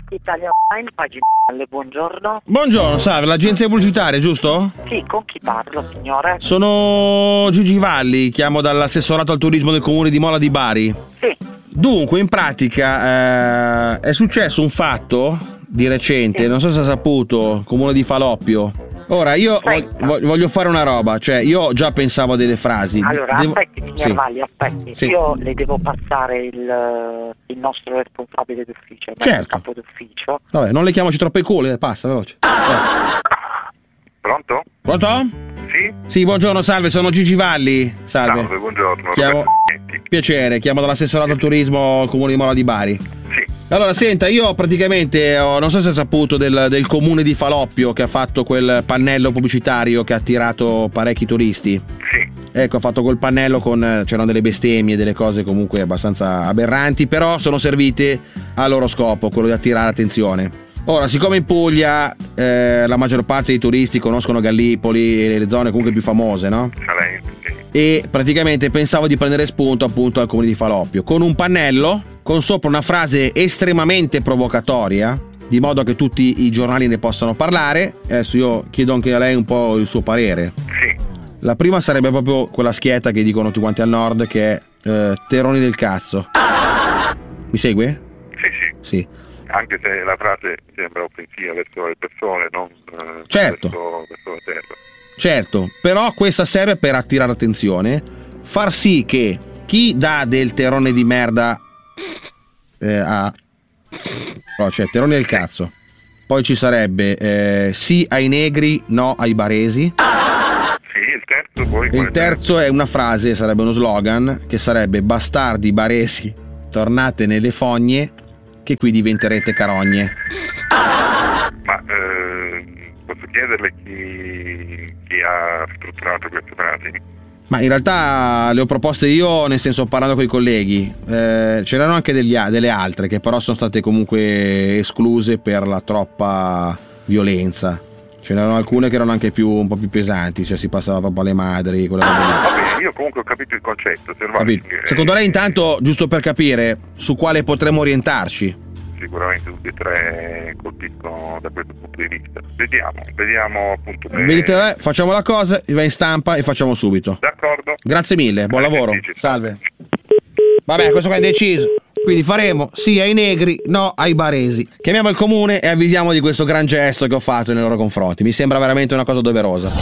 Italia Online, pagina. Buongiorno. Buongiorno, salve, l'agenzia pubblicitaria, giusto? Sì, con chi parlo, signore? Sono Gigi Valli, chiamo dall'assessorato al turismo del comune di Mola di Bari. Sì. Dunque, in pratica è successo un fatto di recente, non so se ha saputo, comune di Faloppio. Ora, io voglio fare una roba, cioè io già pensavo a delle frasi. Allora, aspetti, signor Valli, aspetti. Sì. Io le devo passare il nostro responsabile d'ufficio, Certo. il capo d'ufficio. Vabbè, non le chiamoci troppo i culi, passa, veloce. Pronto? Pronto? Sì? Sì, buongiorno, salve, sono Gigi Valli. Salve. Salve, buongiorno. Chiamo... Piacere, chiamo dall'assessorato al turismo comune di Mola di Bari. Sì. Allora, senta, io praticamente non so se hai saputo del comune di Faloppio che ha fatto quel pannello pubblicitario che ha attirato parecchi turisti. Sì. Ecco, ha fatto quel pannello c'erano delle bestemmie, delle cose comunque abbastanza aberranti, però sono servite al loro scopo, quello di attirare attenzione. Ora, siccome in Puglia la maggior parte dei turisti conoscono Gallipoli e le zone comunque più famose, no? Salento, sì. E praticamente pensavo di prendere spunto appunto al comune di Faloppio con un pannello con sopra una frase estremamente provocatoria, di modo che tutti i giornali ne possano parlare. Adesso io chiedo anche a lei un po' il suo parere. Sì. La prima sarebbe proprio quella schietta che dicono tutti quanti al nord, che è terroni del cazzo. Mi segue? Sì. Sì. Anche se la frase sembra offensiva verso le persone, non Certo. verso la terra. Certo, però questa serve per attirare attenzione, far sì che chi dà del terrone di merda cioè terrone del cazzo. Poi ci sarebbe sì ai negri, no ai baresi. Sì, il terzo poi. Il terzo è una frase, sarebbe uno slogan, che sarebbe: bastardi baresi, tornate nelle fogne, che qui diventerete carogne. Ma posso chiederle chi ha strutturato queste frasi? Ma in realtà le ho proposte io, nel senso, parlando con i colleghi. C'erano anche delle altre che però sono state comunque escluse per la troppa violenza. Ce n'erano alcune che erano anche un po' più pesanti, cioè si passava proprio alle madri, quelle robe lì. Va bene, io comunque ho capito il concetto. Capito. Secondo lei, intanto, giusto per capire, su quale potremmo orientarci? Sicuramente tutti e tre colpiscono da questo punto di vista. Vediamo appunto. Vedete, facciamo la cosa, va in stampa e facciamo subito. D'accordo. Grazie mille, buon lavoro. Salve. Vabbè, questo qua è deciso. Quindi faremo sì ai negri, no ai baresi. Chiamiamo il comune e avvisiamo di questo gran gesto che ho fatto nei loro confronti. Mi sembra veramente una cosa doverosa.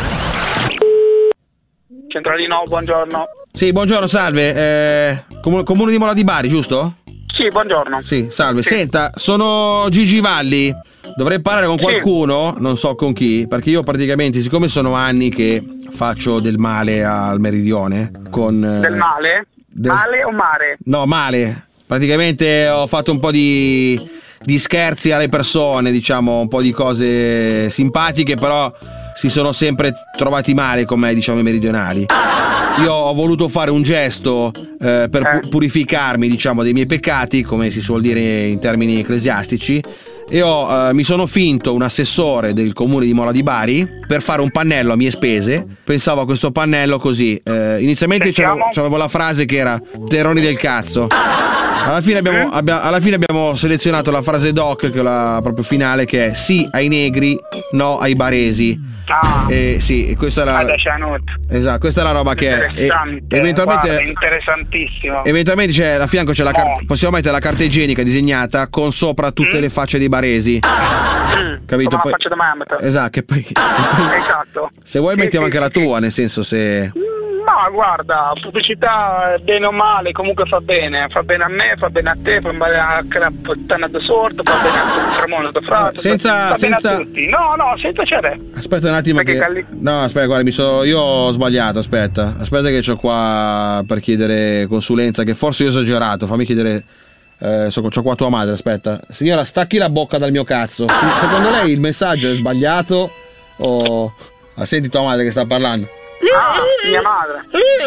Centralino, buongiorno. Sì, buongiorno, salve. Comune di Mola di Bari, giusto? Sì, buongiorno. Sì, salve. Sì. Senta, sono Gigi Valli. Dovrei parlare con qualcuno, non so con chi, perché io praticamente, siccome sono anni che faccio del male al meridione con... Del male? Male o mare? No, male. Praticamente ho fatto un po' di scherzi alle persone, diciamo, un po' di cose simpatiche, però si sono sempre trovati male con me, diciamo, i meridionali. Io ho voluto fare un gesto per purificarmi, diciamo, dei miei peccati, come si suol dire in termini ecclesiastici, e mi sono finto un assessore del comune di Mola di Bari per fare un pannello a mie spese. Pensavo a questo pannello così. Inizialmente c'avevo la frase che era terroni del cazzo. Alla fine abbiamo selezionato la frase doc, che è la proprio finale, che è sì ai negri, no ai baresi. Sì, questa è la... Esatto, questa è la roba che eventualmente, guarda, interessantissimo. Eventualmente a fianco c'è possiamo mettere la carta igienica disegnata con sopra tutte le facce dei baresi. Capito? Come la faccia da Mamet. Esatto, che poi esatto. Se vuoi mettiamo anche la tua, nel senso, se... Ma guarda, pubblicità bene o male comunque fa bene a me, fa bene a te, fa bene a puttana da sordo, fa bene a Cremona da Frato, senza a tutti. No, senza c'è. Aspetta un attimo No, aspetta, guarda, io ho sbagliato, aspetta che c'ho qua per chiedere consulenza, che forse io ho esagerato, fammi chiedere. C'ho qua tua madre, aspetta. Signora, stacchi la bocca dal mio cazzo. Secondo lei il messaggio è sbagliato o... senti tua madre che sta parlando? Mia madre.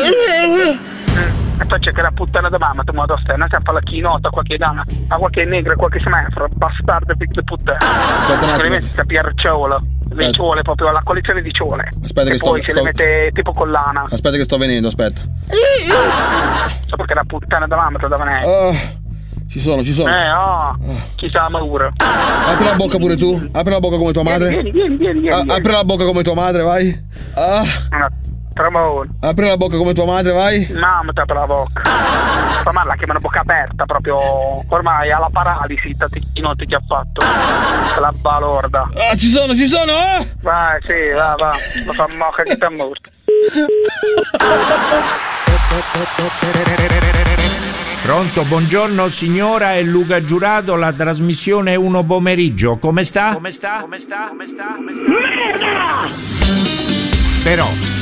E poi c'è che la puttana da mamma, tu modo stai, non si fa la chinota, qualche dana, a qualche negra, qualche semaforo, bastardo di puttana. Aspetta un attimo. Si sapere ciolo, le ciole, proprio la collezione di ciole. Aspetta, e poi se le mette tipo collana. Aspetta che sto venendo, aspetta. So perché la puttana da mamma te da venire. Ci sono. Chi sa paura. Apri la bocca pure tu. Apri la bocca come tua madre. Vieni. Apri la bocca come tua madre, vai. Tramone. Apri la bocca come tua madre, vai. Mamma, ti apre la bocca. Tua mamma che me una bocca aperta, proprio. Ormai ha la paralisi, non ti ha fatto. La balorda. Ci sono. Vai, sì, va. Ma fa mocca che ti è morto. Pronto, buongiorno signora, è Luca Giurato, la trasmissione 1 pomeriggio. Come sta? Merda! Però